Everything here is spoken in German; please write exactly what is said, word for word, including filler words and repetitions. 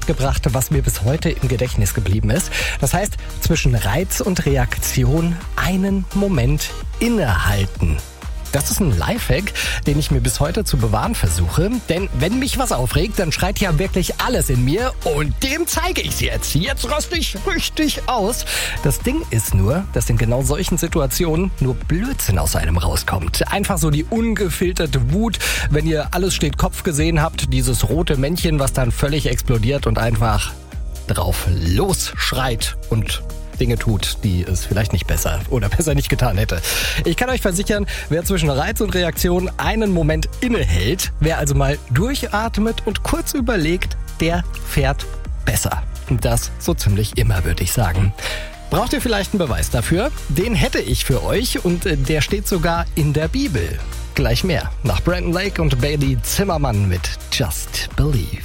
mitgebracht, was mir bis heute im Gedächtnis geblieben ist. Das heißt, zwischen Reiz und Reaktion einen Moment innehalten. Das ist ein Lifehack, den ich mir bis heute zu bewahren versuche. Denn wenn mich was aufregt, dann schreit ja wirklich alles in mir. Und dem zeige ich's jetzt. Jetzt raste ich richtig aus. Das Ding ist nur, dass in genau solchen Situationen nur Blödsinn aus einem rauskommt. Einfach so die ungefilterte Wut, wenn ihr Alles steht Kopf gesehen habt. Dieses rote Männchen, was dann völlig explodiert und einfach drauf losschreit und Dinge tut, die es vielleicht nicht besser oder besser nicht getan hätte. Ich kann euch versichern, wer zwischen Reiz und Reaktion einen Moment innehält, wer also mal durchatmet und kurz überlegt, der fährt besser. Und das so ziemlich immer, würde ich sagen. Braucht ihr vielleicht einen Beweis dafür? Den hätte ich für euch und der steht sogar in der Bibel. Gleich mehr nach Brandon Lake und Bailey Zimmermann mit Just Believe.